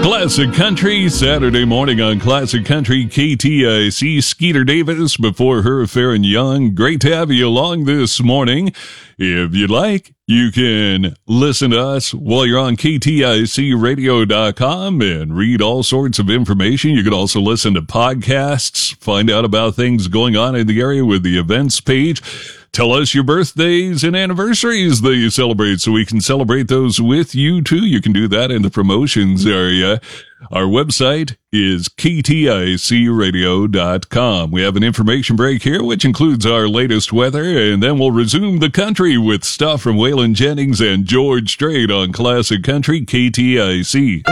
Classic Country, Saturday morning on Classic Country, KTIC. Skeeter Davis before her, Farron Young. Great to have you along this morning. If you'd like, you can listen to us while you're on KTICradio.com and read all sorts of information. You can also listen to podcasts, find out about things going on in the area with the events page. Tell us your birthdays and anniversaries that you celebrate so we can celebrate those with you too. You can do that in the promotions area. Our website is kticradio.com. We have an information break here, which includes our latest weather, and then we'll resume the country with stuff from Waylon Jennings and George Strait on Classic Country KTIC.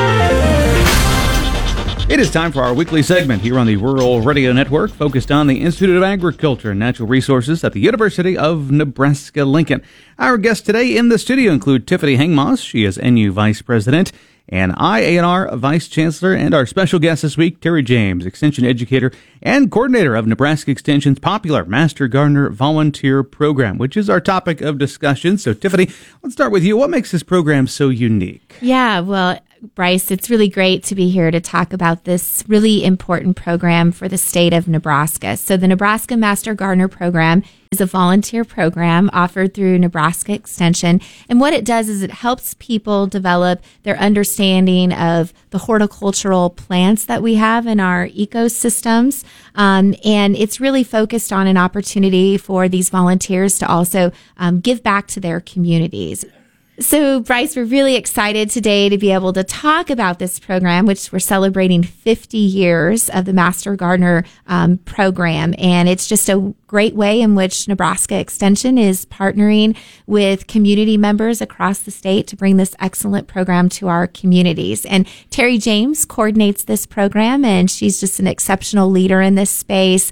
It is time for our weekly segment here on the Rural Radio Network, focused on the Institute of Agriculture and Natural Resources at the University of Nebraska-Lincoln. Our guests today in the studio include Tiffany Hengmoss. She is NU Vice President and IANR Vice Chancellor, and our special guest this week, Terry James, Extension Educator and Coordinator of Nebraska Extension's popular Master Gardener Volunteer Program, which is our topic of discussion. So, Tiffany, let's start with you. What makes this program so unique? Yeah, well, Bryce, it's really great to be here to talk about this really important program for the state of Nebraska. So the Nebraska Master Gardener Program is a volunteer program offered through Nebraska Extension. And what it does is it helps people develop their understanding of the horticultural plants that we have in our ecosystems. And it's really focused on an opportunity for these volunteers to also give back to their communities. So, Bryce, we're really excited today to be able to talk about this program, which we're celebrating 50 years of the Master Gardener program. And it's just a great way in which Nebraska Extension is partnering with community members across the state to bring this excellent program to our communities. And Terry James coordinates this program, and she's just an exceptional leader in this space.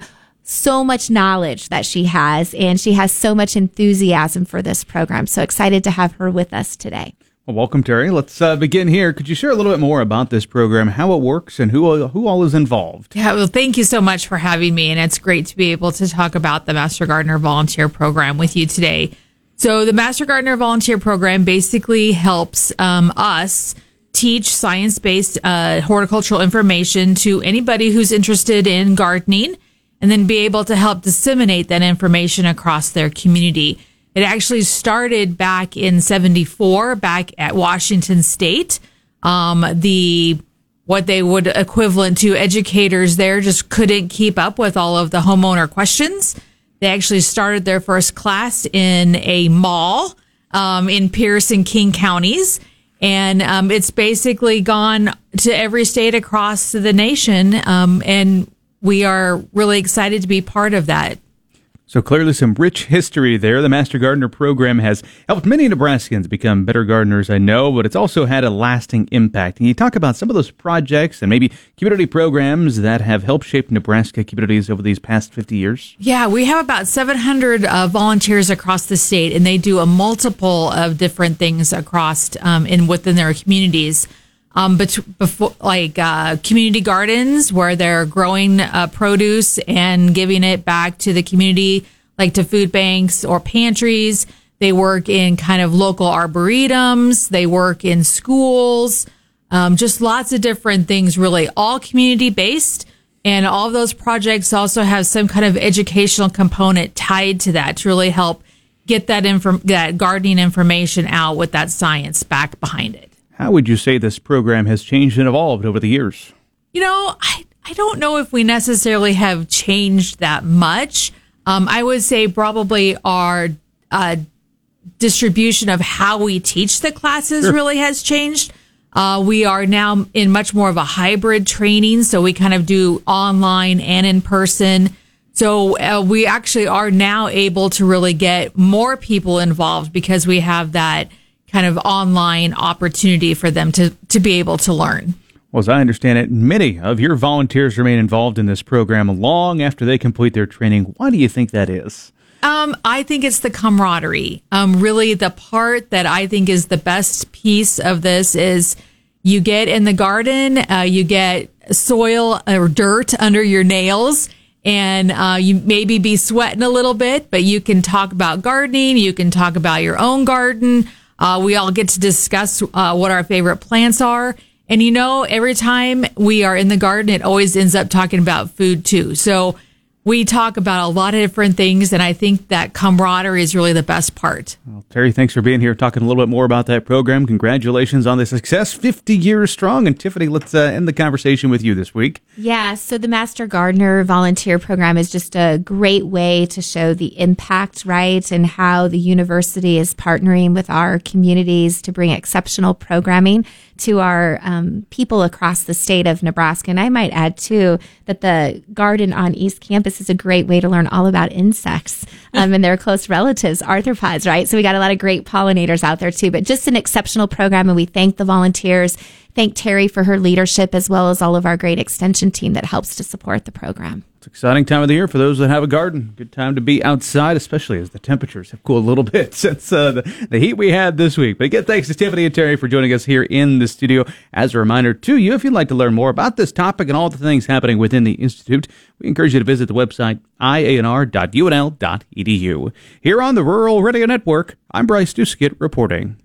So much knowledge that she has, and she has so much enthusiasm for this program. So excited to have her with us today. Well, welcome, Terry. Let's begin here. Could you share a little bit more about this program, how it works, and who all is involved? Yeah, well, thank you so much for having me, and it's great to be able to talk about the Master Gardener Volunteer Program with you today. So the Master Gardener Volunteer Program basically helps us teach science-based horticultural information to anybody who's interested in gardening, and then be able to help disseminate that information across their community. It actually started back in 1974, back at Washington State. What they would equivalent to educators there just couldn't keep up with all of the homeowner questions. They actually started their first class in a mall in Pierce and King counties. And it's basically gone to every state across the nation, and we are really excited to be part of that. So clearly some rich history there. The Master Gardener Program has helped many Nebraskans become better gardeners, I know, but it's also had a lasting impact. Can you talk about some of those projects and maybe community programs that have helped shape Nebraska communities over these past 50 years? Yeah, we have about 700 volunteers across the state, and they do a multiple of different things across within their communities. Community gardens where they're growing produce and giving it back to the community, like to food banks or pantries. They work in kind of local arboretums. They work in schools, just lots of different things, really, all community based. And all of those projects also have some kind of educational component tied to that to really help get that gardening information out with that science back behind it. How would you say this program has changed and evolved over the years? You know, I don't know if we necessarily have changed that much. I would say probably our distribution of how we teach the classes really has changed. We are now in much more of a hybrid training, so we kind of do online and in person. So we actually are now able to really get more people involved because we have that kind of online opportunity for them to be able to learn. Well, as I understand it, many of your volunteers remain involved in this program long after they complete their training. Why do you think that is? I think it's the camaraderie. Really, the part that I think is the best piece of this is you get in the garden, you get soil or dirt under your nails, and you maybe be sweating a little bit, but you can talk about gardening. You can talk about your own garden. We all get to discuss what our favorite plants are. And every time we are in the garden, it always ends up talking about food too. So we talk about a lot of different things, and I think that camaraderie is really the best part. Well, Terry, thanks for being here, talking a little bit more about that program. Congratulations on the success, 50 years strong. And Tiffany, let's end the conversation with you this week. Yeah, so the Master Gardener Volunteer Program is just a great way to show the impact, right, and how the university is partnering with our communities to bring exceptional programming to our people across the state of Nebraska. And I might add, too, that the garden on East Campus is a great way to learn all about insects and their close relatives, arthropods, right? So we got a lot of great pollinators out there, too. But just an exceptional program, and we thank the volunteers. Thank Terry for her leadership, as well as all of our great extension team that helps to support the program. It's an exciting time of the year for those that have a garden. Good time to be outside, especially as the temperatures have cooled a little bit since the heat we had this week. But again, thanks to Tiffany and Terry for joining us here in the studio. As a reminder to you, if you'd like to learn more about this topic and all the things happening within the Institute, we encourage you to visit the website ianr.unl.edu. Here on the Rural Radio Network, I'm Bryce Duskett reporting.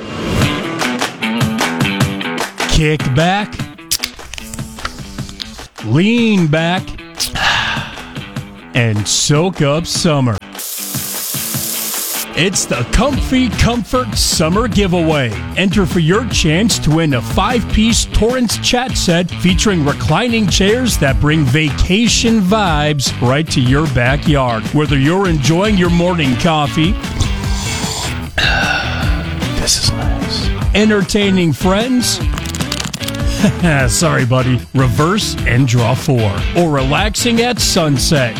Kick back, lean back, and soak up summer. It's the Comfy Comfort Summer Giveaway. Enter for your chance to win a 5-piece Torrance chat set featuring reclining chairs that bring vacation vibes right to your backyard. Whether you're enjoying your morning coffee, this is nice, entertaining friends, sorry, buddy. Reverse and draw 4. Or relaxing at sunset.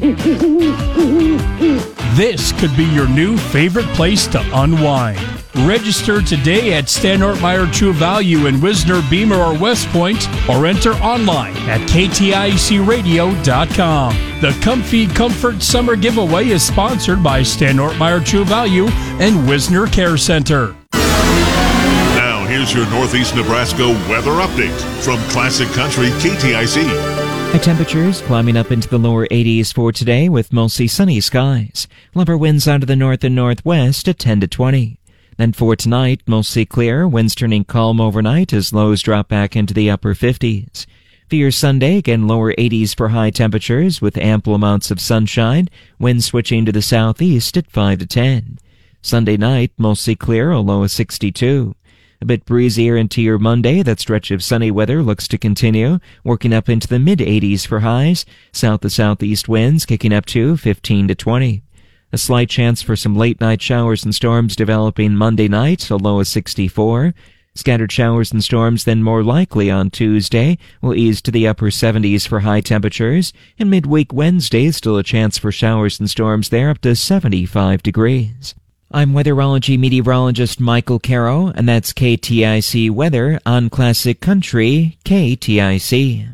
This could be your new favorite place to unwind. Register today at Stanort True Value in Wisner, Beamer, or West Point, or enter online at kticradio.com. The Comfy Comfort Summer Giveaway is sponsored by Stanort True Value and Wisner Care Center. Here's your Northeast Nebraska weather update from Classic Country KTIC. High temperatures climbing up into the lower 80s for today with mostly sunny skies. Lower winds out of the north and northwest at 10 to 20. Then for tonight, mostly clear, winds turning calm overnight as lows drop back into the upper 50s. For your Sunday, again lower 80s for high temperatures with ample amounts of sunshine, winds switching to the southeast at 5 to 10. Sunday night, mostly clear, a low of 62. A bit breezier into your Monday. That stretch of sunny weather looks to continue, working up into the mid-80s for highs. South to southeast winds kicking up to 15 to 20. A slight chance for some late-night showers and storms developing Monday night, a low of 64. Scattered showers and storms then more likely on Tuesday will ease to the upper 70s for high temperatures. And midweek Wednesday, still a chance for showers and storms there up to 75 degrees. I'm weatherology meteorologist Michael Caro, and that's KTIC Weather on Classic Country KTIC.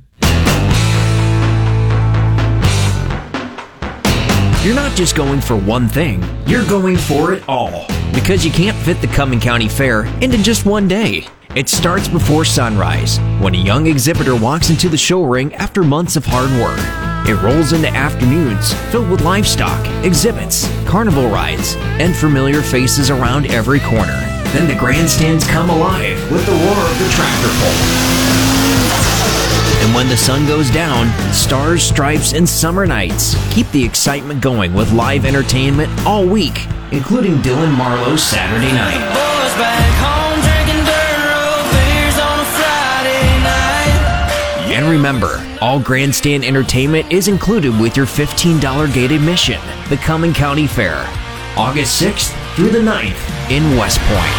You're not just going for one thing, you're going for it all. Because you can't fit the Cumming County Fair into just one day. It starts before sunrise, when a young exhibitor walks into the show ring after months of hard work. It rolls into afternoons filled with livestock, exhibits, carnival rides, and familiar faces around every corner. Then the grandstands come alive with the roar of the tractor pull. And when the sun goes down, stars, stripes, and summer nights keep the excitement going with live entertainment all week, including Dylan Marlowe's Saturday night. Boys back home drinking dirt road beers on a Friday night. And remember, all grandstand entertainment is included with your $15 gate admission. The Cumming County Fair, August 6th through the 9th in West Point.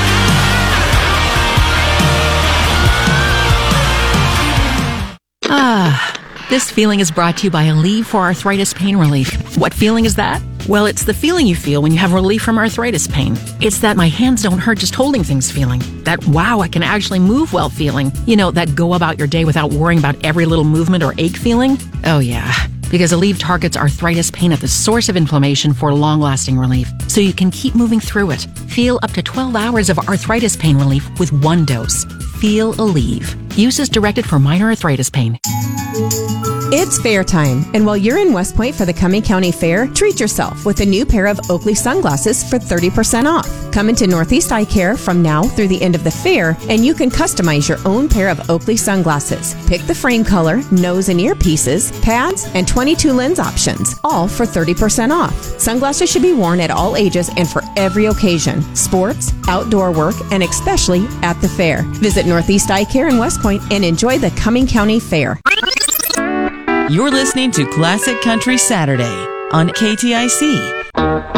This feeling is brought to you by Aleve for Arthritis Pain Relief. What feeling is that? Well, it's the feeling you feel when you have relief from arthritis pain. It's that my hands don't hurt just holding things feeling. That wow, I can actually move well feeling. You know, that go about your day without worrying about every little movement or ache feeling. Oh yeah, because Aleve targets arthritis pain at the source of inflammation for long-lasting relief, so you can keep moving through it. Feel up to 12 hours of arthritis pain relief with one dose. Feel Aleve. Use is directed for minor arthritis pain. It's fair time, and while you're in West Point for the Cumming County Fair, treat yourself with a new pair of Oakley sunglasses for 30% off. Come into Northeast Eye Care from now through the end of the fair, and you can customize your own pair of Oakley sunglasses. Pick the frame color, nose and ear pieces, pads, and 22 lens options, all for 30% off. Sunglasses should be worn at all ages and for every occasion, sports, outdoor work, and especially at the fair. Visit Northeast Eye Care in West Point and enjoy the Cumming County Fair. You're listening to Classic Country Saturday on KTIC.